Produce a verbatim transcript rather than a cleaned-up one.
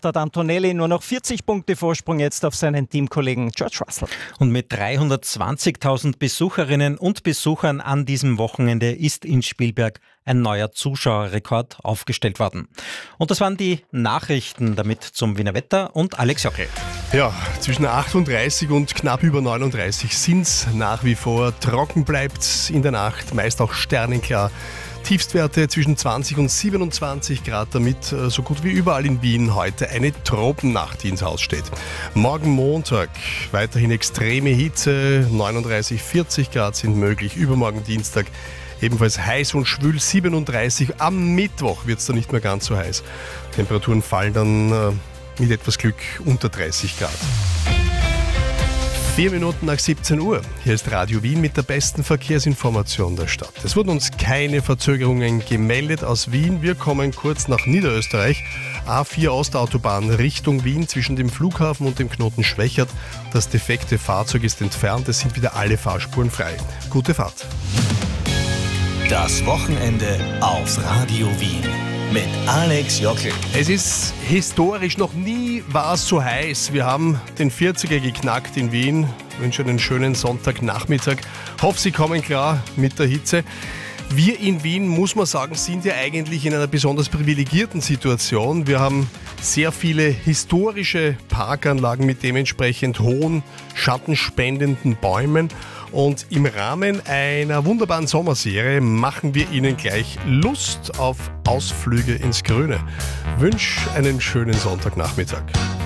Haftart Antonelli nur noch vierzig Punkte Vorsprung jetzt auf seinen Teamkollegen George Russell. Und mit dreihundertzwanzigtausend Besucherinnen und Besuchern an diesem Wochenende ist in Spielberg ein neuer Zuschauerrekord aufgestellt worden. Und das waren die Nachrichten, damit zum Wiener Wetter und Alex Jockel. Ja, zwischen achtunddreißig und knapp über neununddreißig sind es nach wie vor. Trocken bleibt in der Nacht, meist auch sternenklar. Tiefstwerte zwischen zwanzig und siebenundzwanzig Grad, damit so gut wie überall in Wien heute eine Tropennacht, die ins Haus steht. Morgen Montag weiterhin extreme Hitze, neununddreißig, vierzig Grad sind möglich. Übermorgen Dienstag ebenfalls heiß und schwül, siebenunddreißig. Am Mittwoch wird es dann nicht mehr ganz so heiß. Temperaturen fallen dann äh, mit etwas Glück unter dreißig Grad. Vier Minuten nach siebzehn Uhr. Hier ist Radio Wien mit der besten Verkehrsinformation der Stadt. Es wurden uns keine Verzögerungen gemeldet aus Wien. Wir kommen kurz nach Niederösterreich. A vier Ostautobahn Richtung Wien zwischen dem Flughafen und dem Knoten Schwächert. Das defekte Fahrzeug ist entfernt. Es sind wieder alle Fahrspuren frei. Gute Fahrt. Das Wochenende auf Radio Wien mit Alex Jockel. Es ist historisch, noch nie war es so heiß. Wir haben den vierziger geknackt in Wien. Ich wünsche einen schönen Sonntagnachmittag. Hoffe, Sie kommen klar mit der Hitze. Wir in Wien, muss man sagen, sind ja eigentlich in einer besonders privilegierten Situation. Wir haben sehr viele historische Parkanlagen mit dementsprechend hohen, schattenspendenden Bäumen. Und im Rahmen einer wunderbaren Sommerserie machen wir Ihnen gleich Lust auf Ausflüge ins Grüne. Wünsche einen schönen Sonntagnachmittag.